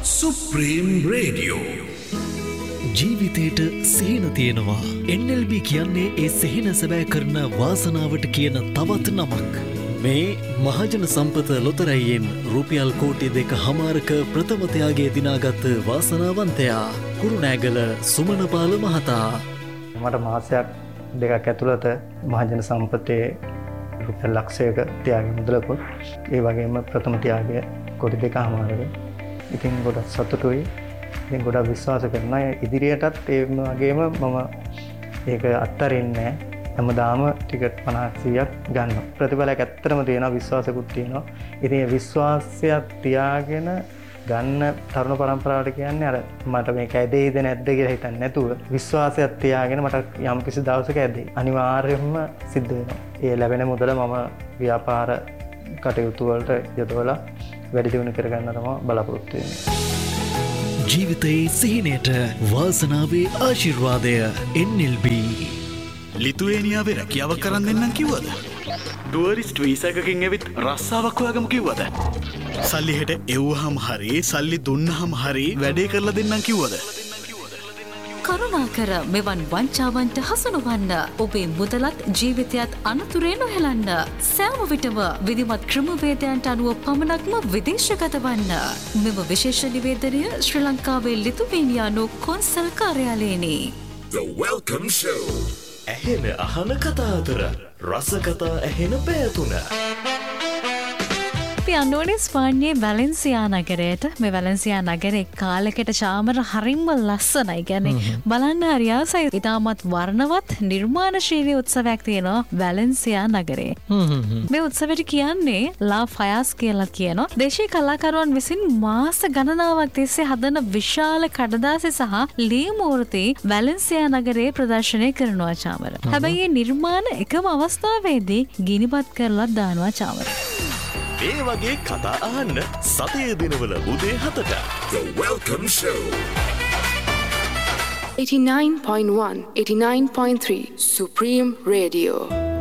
Supreme Radio. ජීවිතේට සිහින තියෙනවා. NLB කියන්නේ ඒ සිහින සැබෑ කරන වාසනාවට කියන තවත් නමක්. මේ මහජන සම්පත ලොතරැයියෙන් රුපියල් කෝටි 2.5ක ප්‍රථමතයාගේ දිනාගත් වාසනාවන්තයා කුරුණෑගල සුමනපාල මහතා. මට මාසයක් දෙකක් ඇතුළත මහජන සම්පතේ රුපියල් ලක්ෂයක තියාගෙන මුදලකුත් ඒ වගේම ප්‍රථම තියාගය කෝටි 2.5ක. ඉතින් ගොඩක් සතුටුයි. ඉතින් ගොඩක් විශ්වාස කරනවා ඉදිරියටත් ඒ වගේම මම ඒක අත්තරින්නේ හැමදාම ටිකට් 50-100ක් ගන්නවා. ප්‍රතිඵලයක් ඇත්තටම තියෙනවා, විශ්වාසකුත් තියෙනවා. ඉතින් ඒ විශ්වාසය තියාගෙන ගන්න තරුණ පරම්පරාවට කියන්නේ අර මට මේක ඇදෙයිද නැද්ද කියලා හිතන්නේ නැතුව විශ්වාසයක් තියාගෙන මට යම් කිසි දවසක ඇදෙයි. අනිවාර්යයෙන්ම සිද්ධ වෙනවා. ඒ ලැබෙන මුදල මම ව්‍යාපාර කටයුතු වලට යොදවලා වැඩි දියුණු කරගන්න තමයි බලාපොරොත්තු වෙන්නේ. ජීවිතයේ සිහිනයට වාසනාවේ ආශිර්වාදය NLB. ලිතුවේනියාවේ රැකියාව කරන්න දෙන්නම් කිව්වද? ටුවරිස්ට් වීසා එකකින් ඇවිත් රස්සාවක් හොයාගමු කිව්වද? සල්ලි හෙට එව්වහම හරි සල්ලි දුන්නහම හරි වැඩේ කරලා දෙන්නම් කිව්වද? කරුණාකර මෙවන් වංචාවන්ට හසු නොවන්න. ඔබේ මුදලත් ජීවිතයත් අනතුරේ නොහෙලන්න. සෑම විටම විධිමත් ක්‍රමවේදයන්ට අනුව පමණක්ම විදේශගත වන්න. මෙම විශේෂ නිවේදනය ශ්‍රී ලංකාවේ ලිතුවේනියානු කොන්සල් කාර්යාලයේදී. The Welcome Show. ඇහෙන අහන කතා අතර රස කතා ඇහෙන පැයතුන. අපි අන්නෝනේ ස්පාඤ්ඤයේ වැලෙන්සියා නගරයට. මේ වැලෙන්සියා නගරේ කාලෙකට චාමර හරින්ම ලස්සනයි. කියන්නේ බලන්න හරි ආසයි. ඉතාමත් වර්ණවත් නිර්මාණශීලී උත්සවයක් තියෙනවා වැලෙන්සියා නගරේ. මේ උත්සවයට කියන්නේ ලා ෆයාස් කියලා කියනවා. දේශීය කලාකරුවන් විසින් මාස ගණනාවක් තිස්සේ හදන විශාල කඩදාසි සහ ලී මූර්ති වැලෙන්සියා නගරේ ප්‍රදර්ශනය කරනවා චාමර. හැබැයි මේ නිර්මාණ එකම අවස්ථාවේදී ගිනිපත් කරලා දානවා චාමර. ඒ වගේ කතා අහන්න සතේ දිනවල උදේ 7ට The Welcome Show. 89.1, 89.3 Supreme Radio.